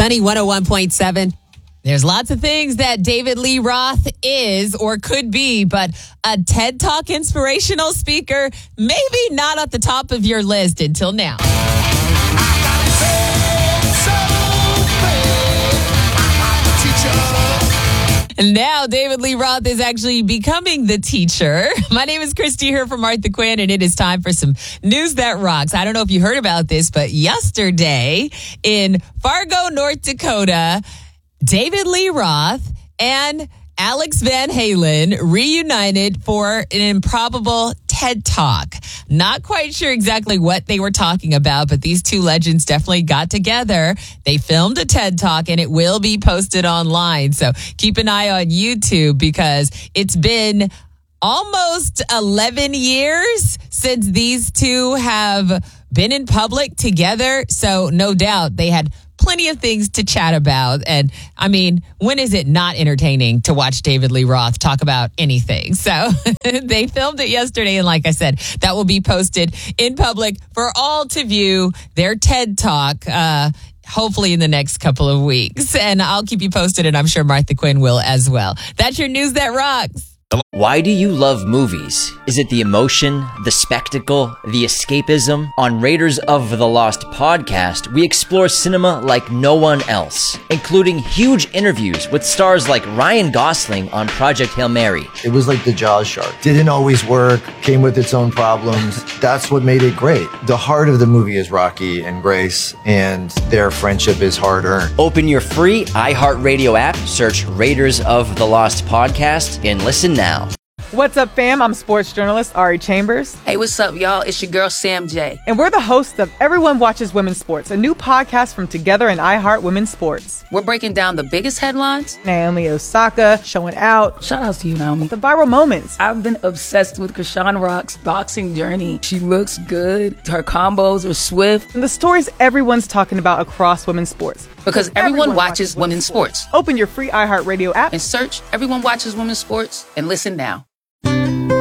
Money 101.7. There's lots of things that David Lee Roth is or could be, but a TED Talk inspirational speaker, maybe not at the top of your list until now. And now David Lee Roth is actually becoming the teacher. My name is Christy here from Martha Quinn, and it is time for some news that rocks. I don't know if you heard about this, but yesterday in Fargo, North Dakota, David Lee Roth and Alex Van Halen reunited for an improbable TED Talk. Not quite sure exactly what they were talking about, but these two legends definitely got together. They filmed a TED Talk and it will be posted online. So keep an eye on YouTube because it's been almost 11 years since these two have been in public together. So no doubt they had plenty of things to chat about. And I mean, when is it not entertaining to watch David Lee Roth talk about anything? So they filmed it yesterday. And like I said, that will be posted in public for all to view, their TED Talk, hopefully in the next couple of weeks. And I'll keep you posted, and I'm sure Martha Quinn will as well. That's your news that rocks. Why do you love movies? Is it the emotion, the spectacle, the escapism? On Raiders of the Lost podcast, we explore cinema like no one else, including huge interviews with stars like Ryan Gosling on Project Hail Mary. It was like the Jaws shark. Didn't always work, came with its own problems. That's what made it great. The heart of the movie is Rocky and Grace, and their friendship is hard-earned. Open your free iHeartRadio app, search Raiders of the Lost podcast, and listen now. What's up, fam? I'm sports journalist Ari Chambers. Hey, what's up, y'all? It's your girl, Sam J. And we're the hosts of Everyone Watches Women's Sports, a new podcast from Together and iHeart Women's Sports. We're breaking down the biggest headlines. Naomi Osaka showing out. Shout out to you, Naomi. The viral moments. I've been obsessed with Krishan Rock's boxing journey. She looks good. Her combos are swift. And the stories everyone's talking about across women's sports. Because everyone watches women's sports. Open your free iHeartRadio app and search Everyone Watches Women's Sports and listen now.